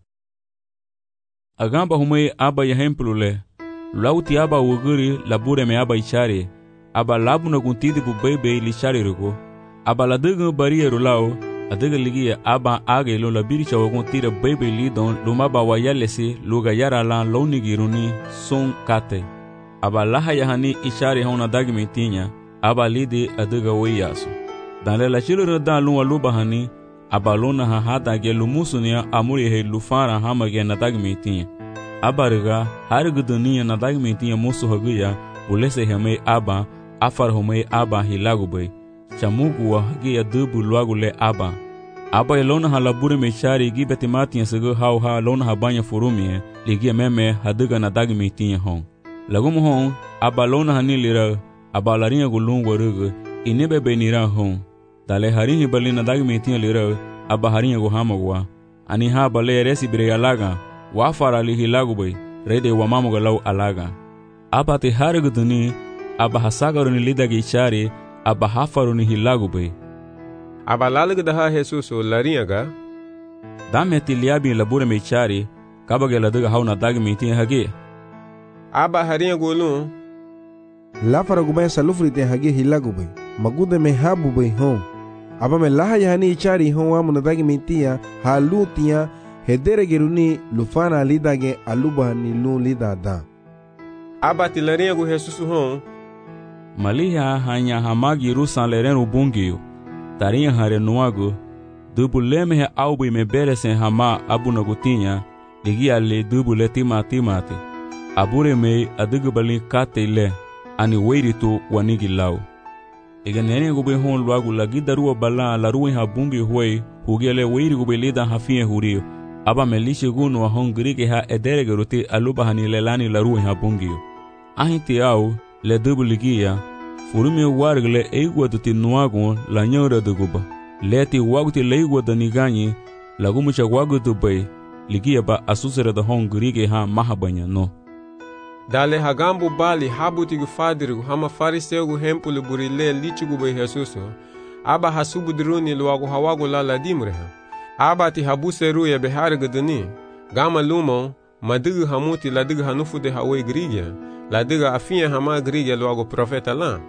Agamba humei aba yahemplo le lauti aba wuguri labure me aba ichare aba labu na guntidi bu bebe lichare rugo aba la dega bariero lao adega ligia aba age lo labiri chawo guntira bebe lidon luma ba wayalesi luga yara la lonigiruni son kate aba laha yahani ichare hona dagme tinya aba lidi adega weyaso dan la chilo da luwa lubahani aba lona ha hada ge lumusunia amuri he lufara hamage na dagme tinya Abariga hariga dunia na dagme tinha moço haguya ulese hame aba afar home aba hilago bai chamugu wa hagia dubu luago le aba elona halabure me chari gi betimati sago hau ha lona habanya forumi ligia meme hadiga na dagme tinha hon lagum hon aba lona hanilira aba larinha gulungo ruga inebe benira hon dale harinhi balina dagme tinha lira aba harinha go hamagwa ani ha bale resi bre alaga wafara li hilagu bai rede wa mamu galau alaga aba te harigu duni aba hasagaru ni lidagi chari aba hafaru ni hilagu bai aba laligu daha Jesus o larinha ga dame ti liabi labure me chari kabage ladaga hauna dagi me tin hage aba harinha golun lafara gubaya salufri te hage hilagu bai magude me habu bai hon aba me laha yani chari hon wa mun dagi me tia halutia hedere geruni lufana lidage aluba ni lu lidada aba ti larinha gu Jesus hon maliha hanya hamagi rusan lerenu bungio tarinha hare nuago dubuleme he aubi me beresen hama abuna gutinha ligia le dubule timati abure me adugu bali kate le ani weiritu wanigi lau iganene gube hon luagu lagi darua bala la ruin habungi huei hugele weiri gube lida hafie hurio aba melishe gunu wa hongri ha edere geruti aluba hani lelani la ruin habungio ahiti au le dubuligia furumi wargle eigwa tuti nuagu la nyora duguba leti waguti leigwa danigani lagumucha wagu dubai ligia ba asusere da hongri ha mahabanya no dale hagambu bali habuti gu fadirigu hama fariseu gu hempulu burile lichigu bai Jesuso aba hasubu diruni luagu hawagu la dimreha aba ti habuseru ya behari guduni gama lumo madigu hamuti ladigu hanufu de hawe grigia ladigu afia hama grigia luagu profeta la.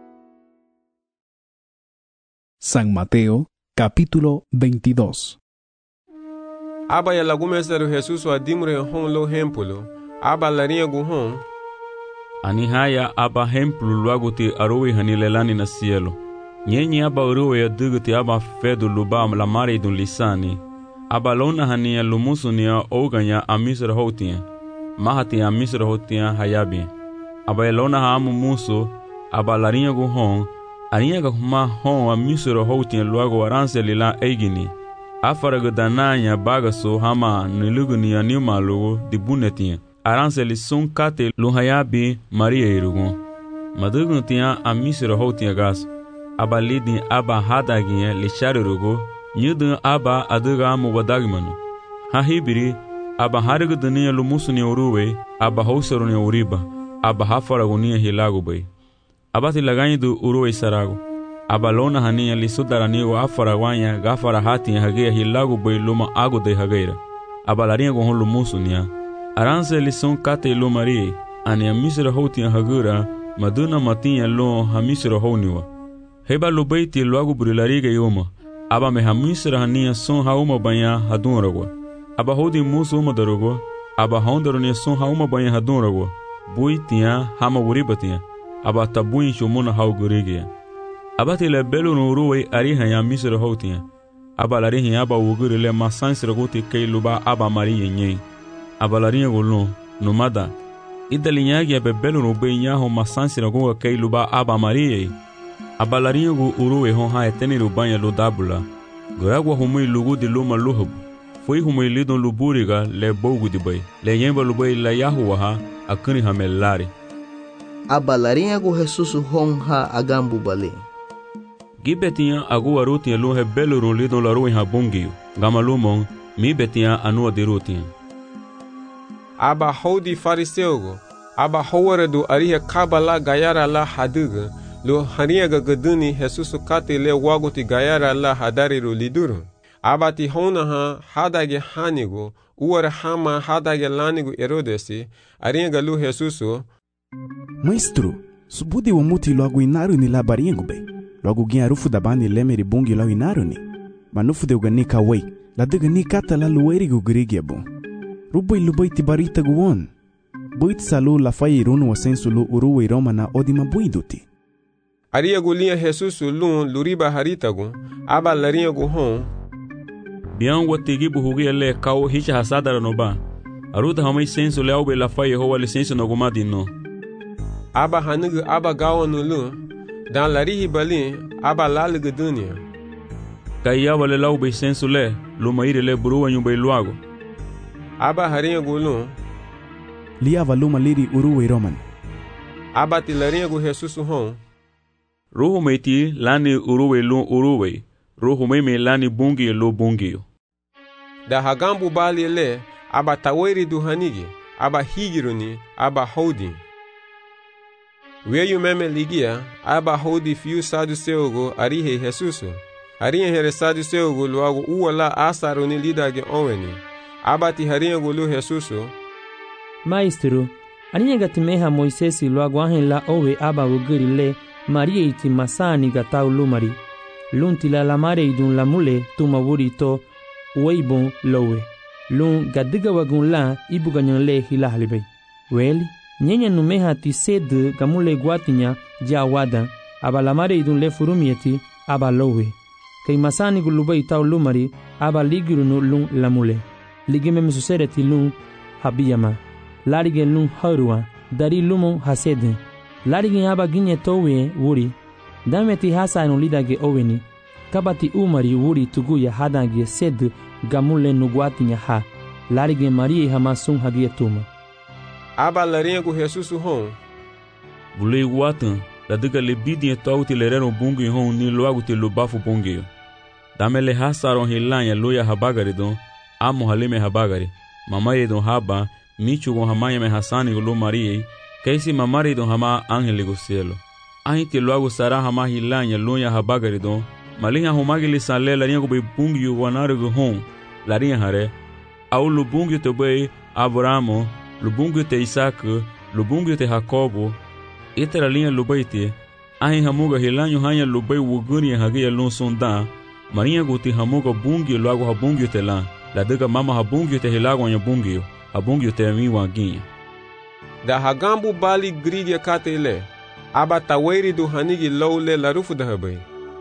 San Mateo, capítulo 22. Aba ya lagumeseru Jesuso adimre hon lo hempulu aba larinha gu hon ani haya aba hempulu luagu ti arowe hanilelani na cielo nyenye aba uruwe ya duguti aba fedu lubam la mare dun lisani aba lona hania lumusunia oganya amisra hotia mahati amisra hotia hayabi aba lona hamu muso aba larinha gu hon arinha ga huma hon amisra hotia luagu aranse lila eigini afaraga dananya bagaso hama niluguni animalugo dibunetia aranse li sun kate luhayabi maria irugo madugun tia amisra hotia gas aba lidin aba hadaginye li sharirugo nyudun aba aduga mu wadagmanu ha hibiri aba harigu dunia lumusuni uruwe aba housaruni uriba aba hafaragunia hilagu bai aba tilaganyidu uruwe sarago aba lona hania li sudaranigo afaragwanya gafara hatin hagea hilagu bai luma agu de hageira aba larinha gon lumusunia aranse li sun kate lo marie ani amisra hotin hagura maduna matinha lo hamisra honiwa heba lo baiti lo agu burilariga yoma aba me hamisra hania sun hauma banya hadunragwa aba hodi musu uma darugo aba hondaro ni sun ha uma banha dunrago bui tinha hama wuriba tinha aba tabuin shumuna haugurigia aba tele belu no ruwe ari hanya misro hotinha aba lari aba wuguri le masansira goti keiluba aba mari yenye aba lari golon nomada idalinyagi be belu no benya ho masansira go keiluba aba mari aba lari go uruwe ho ha eteni rubanya lo dabula goragwa humui lugu de luma luhub foi humui lidon luburiga le bogu de bay le yemba lubai la yahuwa ha akuni hamelari aba lari go Jesus hon ha agambu bale Gibetinha agu arutinha lu rebelo no lidon laru em rabungio. Gamalumon mi betinha anua derutinha. Aba hodi fariseugo. Aba howara do ariha kabala gayara la haduga. Lo haniaga gaduni Jesus kate le wagoti gayara la hadari ro liduru. Aba ti hona ha hadage hanigo. Uara hama hadage lanigo erodesi. Ariaga lu Jesuso. Maestro, subudi wa muti logo inaru ni labaringo be. Logo guinha rufu da bani lemeri bungi lau inaroni. Manufu de uganika wei. La de gani kata la lueri gu grigi abo. Rubai lubai tibarita guon. Buit salu la fai irunu wa sensu lu uruwe roma na odima buiduti. Aria gulinha Jesus lun luriba haritagu. Aba larinha gu hon. Bian watigi buhugi le kau hicha hasadara no ba. Aruta hamai sensu le aube la fai hoa licença no gumadi no. Aba hanugu aba gawa no lun. Dan larihi balin aba laluga dunia. Kaya wale lau be sensu le lumaire le buruwa nyumba iluago. Aba harinha gulun. Liava luma liri uruwe roman. Aba ti larinha gu Jesus hon. Ruhu meiti lani uruwe lun uruwe. Ruhu meme lani bungi lo bungi. Da hagambu bali le aba taweri du hanigi. Aba higiruni aba holding. Weyu meme ligia, aba hodi fiu saduceugo arihe Jesuso. Harinha here saduceugo luago uala asaro ni lidage onweni. Aba ti harinha gulu Jesuso. Maestro, arinha gatimeha Moisesi luago ahen la owe aba wugiri le Maria iti masani gatau lumari. Lunti la lamare idun lamule tumawuri to weibon lowe. Lun gadiga wagun la ibuganyan le hilahalibay. Weli? Nyenya numeha ti sed gamule guatinya jawada abalamare idun le furumieti abalowe kay masani gulubai taw lumari abaligiru no lun lamule ligime mesusere ti lun habiyama larige lun harua dari lumon hasede larige aba ginye towe wuri dameti hasa no lidage oweni kabati umari wuri tuguya hadage sed gamule no guatinya ha larige marie hamasun hagietuma Aba larinha gu Jesus hon. Bulei guatan, la diga le bidinha tau te lerero bungi hon ni loago te lubafu bungi. Dame le hasaron hilanya loya habagaridon, amo halime habagari. Mamari don haba, michu gon hamaya me hasani gulo marie, kaisi mamari don hama angeli gu cielo. Ahi te loago sara hama hilanya loya habagaridon, malinha homagili sanle larinha gu be bungi wanari gu hon, larinha hare. Au lu bungi te be Abramo, lubungu te Isaac, lubungu te Jacobo, itera linha lubaite, ahi hamuga hilanyo hanya lubai wuguni hagia lun sonda, marinha guti hamuga bungi loago habungi te la diga mama habungi te hilago anya bungi, habungi te mi wanginha. Da hagambu bali grigia katele, aba taweri du hanigi lowle la rufu da habai.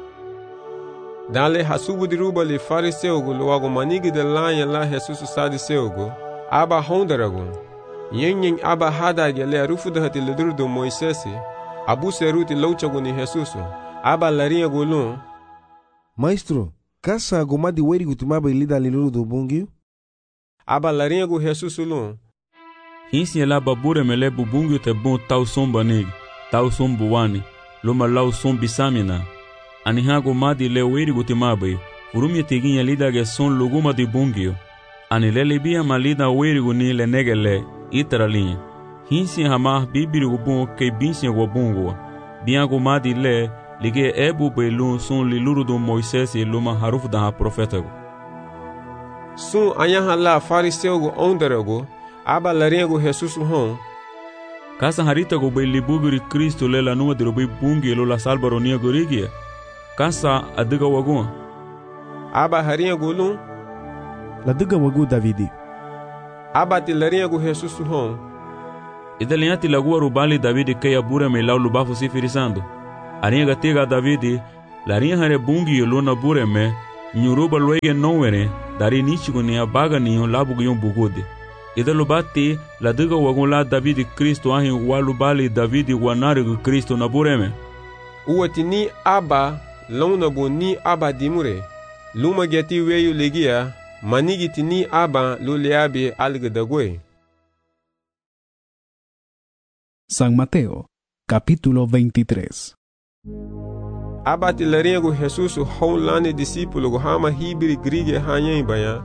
Dale hasubu diruba li fariseugo loago manigi de lanya la Jesus sadiseugo, aba hondarago. Yen aba hadage le rufu da hati ledur do Moisesi, abu seruti louchago ni Jesuso, aba larinha golun. Maestro, kasa gomadi weri gutumaba ilida liluru do bungi? Aba larinha go Jesuso lun. Hinsi la babure mele bubungi te bon tau somba nig, tau sombu wani, loma lau sombi samina. Anihago madi le weri gutumaba, urumi teginha lidage son luguma di bungi. Anilele bia malida weri guni le negele. Iteralinha. Hinsi hamar bibiri ubun ke binsi wabungwa. Biango madi le lige ebu belun sun liluru do Moisés e luma harufu da profeta. Sun anyaha la fariseu go onderago aba larinha go Jesus hon. Kasa harita go be libuguri Cristo le la numa de robe bungi lo la salbaronia gorigia. Kasa adiga wagun. Aba harinha golun. la duga wagu Davidi. Abati larinha gu Jesus hon. Idalianti lagu arubali Davidi que abura me lau lubafu si firisando. Arinha gatiga Davidi, larinha hare bungi luna bureme, nyuruba luege nowere, dari nichigo ni abaga ni labu guyon bugude. Idalubati la duga wagula Davidi Kristo ahi walubali Davidi wanarigu Kristo na bureme. Uwati ni aba, lona bu ni aba dimure. Luma geti weyu legia, manigiti ni aba luleabi algedagwe. San Mateo, capítulo 23. Abati larinha gu Jesus honlane discípulo gu hama hibiri grige hanyen baya.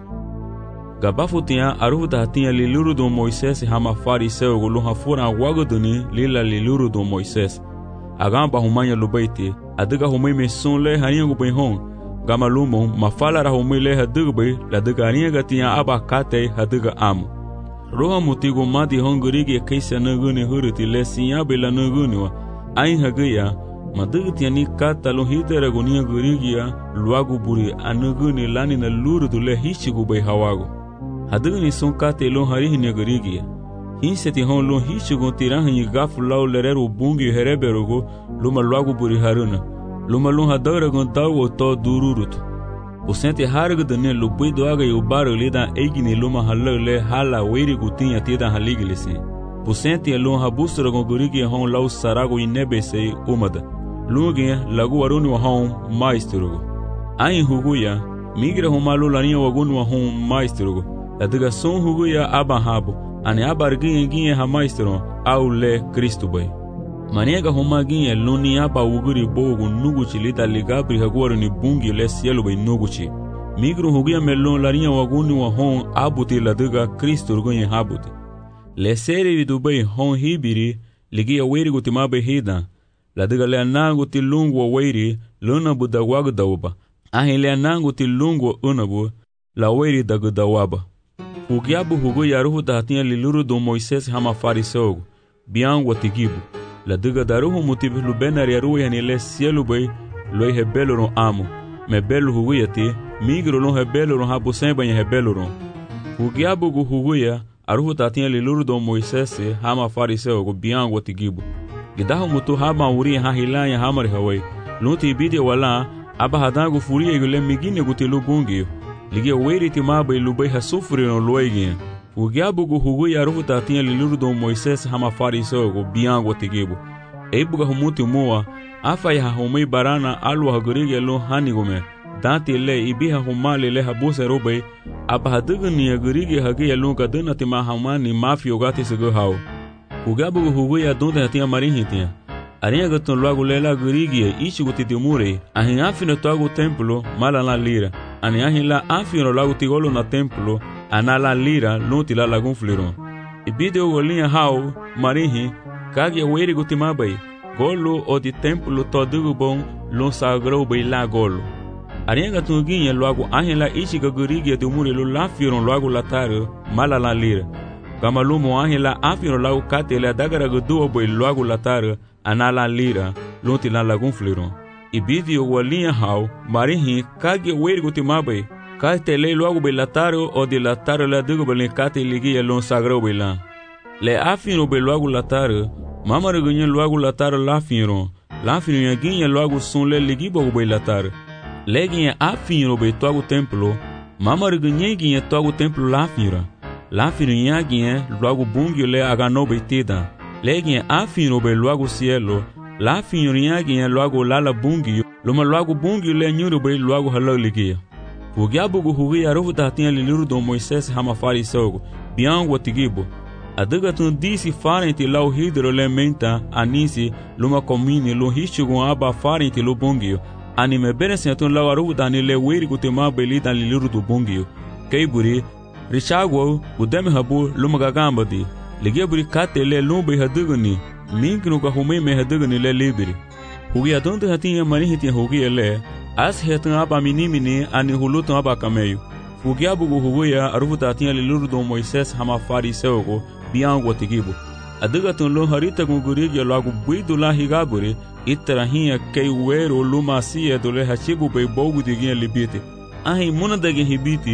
Gabafu tinha aruda tinha liluru do Moisés hama fariseu gu luha fura wagoduni lila liluru do Moisés. Agamba humanya lubaiti, adiga humai mesun le harinha gu benhon. Gama lumon mafala ra humai le hadigbe la diga harinha gatinha aba kate hadiga amu. Roha mutigo madi hongurigi kaisa naguni huruti le sinya bela naguni wa ain hagaya madugti ani kata lo hidera gunia gurigia luagu buri anaguni lani na lurudu le hichigu bai hawago hadugni son kate lo harihi gurigia hinseti hon lo hichigu tirahi gafu lau lereru bungi hereberogo luma luagu buri haruna luma lo hadara gon tawo to dururutu o sente harga dane lubui doaga e o baro lida eigni luma halale hala weiri gutinha tida haliglese o sente lo habustra con gurigi hon lau sarago inebese umada luge lagu aruni wa hon maestro ai huguya migra homalu larinha wagunu wa hon maestro adiga son huguya abahabo ane abarginha ginha ha maestro au le Cristo bai Maniega homaginha luni aba uguri bogo nuguchi lida ligabri hagwaro ni bungi le cielo bai nuguchi. Migru hugia melon larinha waguni wa hon abuti ladiga Kristo rugonye habuti. Le seri vidubai hon hibiri ligia weiri gutimabe hida. Ladiga le anangu ti lungu wa weiri luna budawagu dawaba. Ahi le anangu ti lungu wa unabu la weiri dagudawaba. Hugiabu huguya ruhu dahatinha liluru do Moisés hama fariseugo. Biangu wa tigibu. La diga daruhu motivo lubenar yaru yani le cielo bai loi rebelo no amo me belo huguyati migro no rebelo no habusen banha rebelo no hugiabu gu huguya aruhu tatinha liluru do Moisés hama fariseu go biango tigibu gidahu mutu hama uri ha hilanya hamar hawai luti bidi wala aba hadango furia igule migine gutilu bungi ligia weiri timabai lubai hasufri no loigi o giabu gu huguya aruhu tatinha liluru do Moisés hama fariseu go biango tigibu eibuga humuti moa afai ha humei barana alu hagurige lo hanigume dante le ibiha humale le habuse robai abahadugni hagurige hage lo gaduna tima hamani mafio gati sego hao o giabu gu huguya donde hatinha marinhitinha arinha gatun logo lela gurige ichi guti dimure ahin afino toago templo malala lira ani ahin la afino logo tigolo na templo anala lira luti la lagun fliron ibide o golinha hao marinhi kage weiri gutimabai golo o di templo todo bom lo sagrou bai la golo arinha tunguinha logo ahela ichiga gurigi de mure lo la firon logo lataro malala lira kamalumo ahela afiro logo katela dagara gudu bai logo lataro anala lira luti la lagun fliron ibide o golinha hao marinhi kage weiri gutimabai Kate le logo belataro o de lataro la dugo belencate ligia lon sagrou belan. Le afino be logo lataro, mama regunha logo lataro la fino. La fino yaguinha logo son le ligibo belataro. Leguinha afino be togo templo, mama regunha guinha togo templo la fino. La fino yaguinha logo bungio le agano betida. Leguinha afino be logo cielo, la fino yaguinha logo lala bungio, loma logo bungio le nyuro be logo halo ligia. O giabu gu huguya aruhu tatinha liluru do Moisés hama fariseugo, biango tigibo. Adiga tun disi farenti lau hidro le menta anisi luma komini lo hichigo aba farenti lo bungio. Anime benesentun lau aruhu dani le weiri gutema belida liluru do bungio. Keiburi, richago udeme habu luma gagambadi. Ligeburi kate le lumbe hadigani, minkinu ka humei me hadigani le libiri. Huguya donde hatinha marihitinha huguya le, as hetan aba minimini ani hulutan aba kameyo. Fugiabu gu huguya arufu tatinha liluru do Moisés hama fariseugo biango tigibu. Adigatun lo harita gu gurigi logo buidu la higaburi itarahinha kei uero luma sia do le hachibu bei bogu diguinha libite. Ahi muna dagi hibiti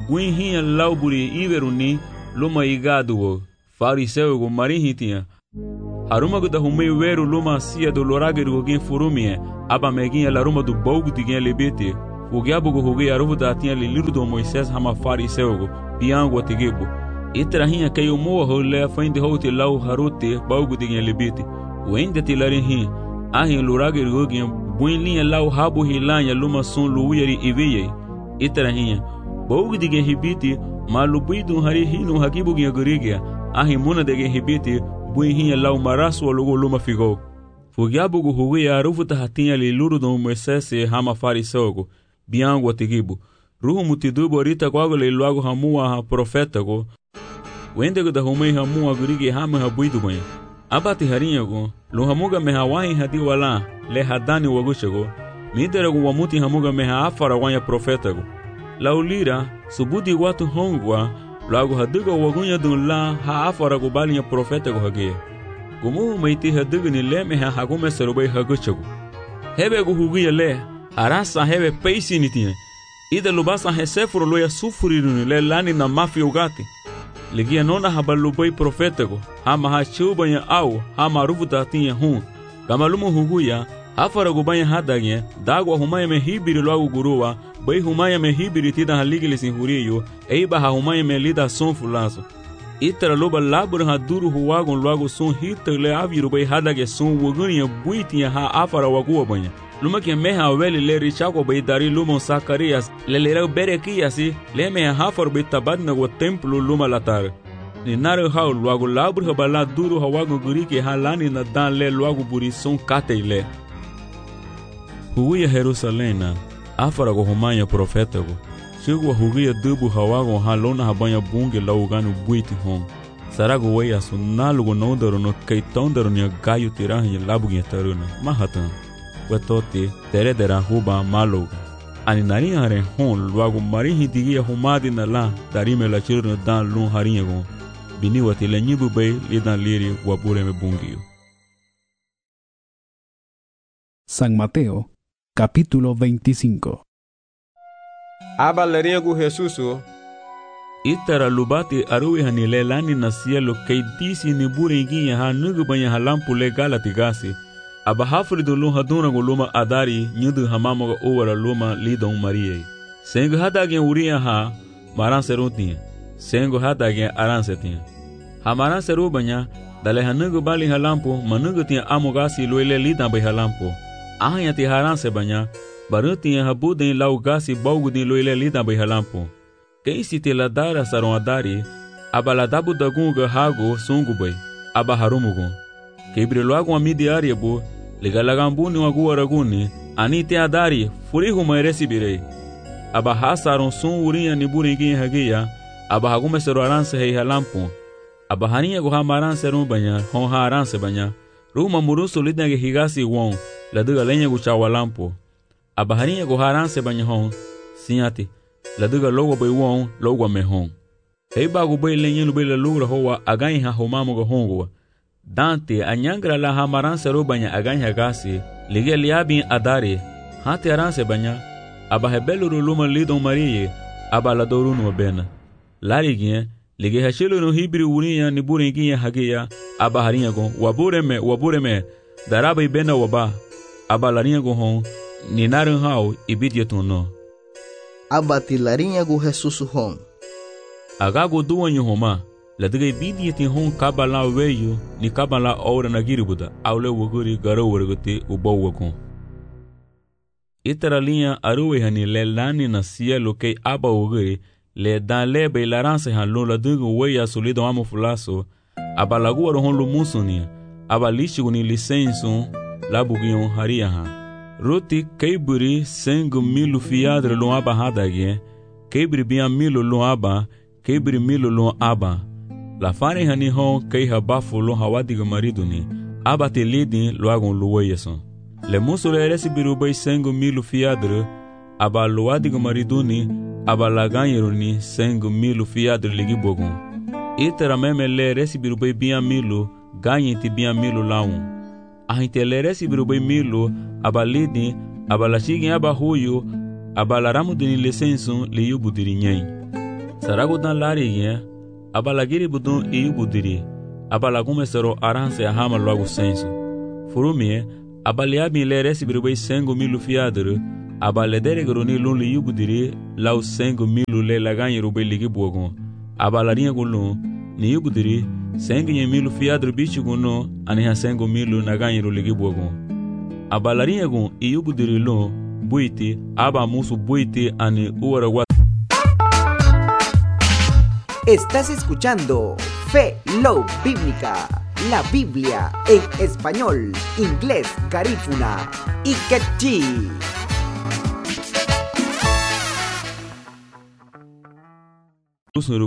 buen hinha lauburi iveruni luma igado fariseu go marihitia aruma da humei weru luma sia do lorageru gen furumie aba meginha laruma do bogo de gen lebete o giabo go hugi aruvo da tinha liru do Moisés hama fariseu go piango tigebo itra hinha kayo mo hole fainde hote lau harote bogo de gen lebete o ende tilarin hin ahin lorageru gen buen linha lau habo hilanya luma son luiri iveye itra hinha bogo de gen hibiti malubido hari hino hakibu gen gorigia ahimuna de gen hibiti buen hinha lau maraso logo luma figo fogiabo go hugi aruvo da tinha liru do Moisés hama fariseu go biango atigibo ruhu mutidubo rita kwago le luago hamua ha profeta go wende da humei hamua gurige hama habuidu banha abati harinha go lo hamuga me hawahi hadi wala le hadani wagushago midere go wamuti hamuga me afara wanya profeta go laulira subudi watu hongwa luago haduga wagunya dunla ha afara go balinha profeta go hage gomu meiti haduga ni le me hagume serobai hagushago hebe go hugi le arasa heve peisi nitinha ida lubasa hesefuro loya sufuriru le lani na mafi ugati ligia nona habalubai profetago hama ha chubanya au hama ruvuta tinha gamalumu huguya afara gubanya hadagye dagwa humaya me hibiri loago guruwa bai humaya me hibiri tida haligili sinhuriyo eiba ha humaya me lida son fulaso itara loba labur ha duru huwagon loago son hitale aviru bai hadagye son wuguniya buitinha ha afara waguwa banya luma que meha weli le richako bai dari lumon Zacarias le lera berekiasi le meha hafar bai tabadna go templo luma latar ni nare hau luago labur habala duru hawago gurike halani na dan le luago burison kateile huia Jerusalena afara go humanya profeta go chegwa huia dubu hawago halona habanya bunge laugano buiti hon sarago weia sunalu go nondaro no kaitondaro ni gaio tirahi labugia taruna mahatan wetote teredera huba maloga ani nari hare hon luago mari hidigia humadi na la darime la chirno dan lun harinha go bini watile nyibu bay lidan liri wabure me bungio. San Mateo capítulo 25. Aba larinha go Jesuso itara lubati aruwi hanile lani na cielo kay disi ni burenginha ha nugu banya halampu le galati gasi aba hafri do luma haduna go luma adari nyudu hamamo go owara luma lidon marie sengo hadagen uria ha maran serutinha sengo hadagen aran setinha ha maran serubanya dale hanugo bali halampo manugo tinha amogasi loile lidan bai halampo ahanya ti haran se banya barutinha habuden laugasi baugudin loile lidan bai halampo quem se te ladara saron adari abaladabu dagunga hago sungu bai aba harumugo kebre logo amidi ariabo legalagambuni wagu araguni ani te adari furihu mairesi birei aba hasaron sun urinha ni buringi hagia aba hagume sero aranse hei halampu aba haninha go hamaran serum banya hon haranse banya ruma muruso lidnage higasi won laduga lenha go chawalampu aba haninha go haranse banya hon sinyati laduga logo bai won logo me hon hei bagu bai lenha lu bai la lugra hoa agai ha homamo go hongo Dante anyangra la hamaran sero banya aganya gasi lige liabin adare hati aranse banya aba hebeluru luma lidon marie aba la dorunu bena larigin lige hashelu no hibri urinha ni burenginha hagia aba harinha go wabureme daraba ibena waba aba larinha go hon ni naran hau ibidietuno aba tilarinha go Jesus hon agago duanyo homa ladiga ibidi tin hon kabala weyo ni kabala ora na giribuda aule woguri garo wergote ubawagon itara linha aruwe hani le lani na cielo que aba woguri le dan le be laranse han lo ladiga weya solido amo fulaso aba lagu hon lo musuni aba lishigu ni licenso labugion haria ha roti keiburi 5,000 fiadre lo aba hadage keibri bia milo lo aba keibri milo lo aba la fare hani hon kei habafu lo hawadiga mariduni aba te lidin lo agon lo weyeson le muso le resi birubai 5,000 fiadre aba lo wadiga mariduni aba la ganyeruni 5,000 fiadre ligi bogon itera meme le resi birubai bia milo ganyeti bia milo laun ahinte le resi birubai milo aba lidin aba la shigin aba huyo aba la ramudini licenso li yubudiri nyai Saragutan larigia, abalagiri budun iu budiri, abalagumesero aranse ahama logo senso. Furumie, abaliabi le recibirubei 5.000 fiadere, abaledere groni lun li yugudiri, lau 5.000 le laganyi rubei ligi buogon. Abalarinha gulun, ni yugudiri, 5.000 fiadere bichi guno, aniha 5.000 naganyi ru ligi buogon. Abalarinha gun i yugudiri lun, buiti, aba musu buiti ani uaraguat. Estás escuchando Fe Love Bíblica, la Biblia en español, inglés, garífuna y quechí.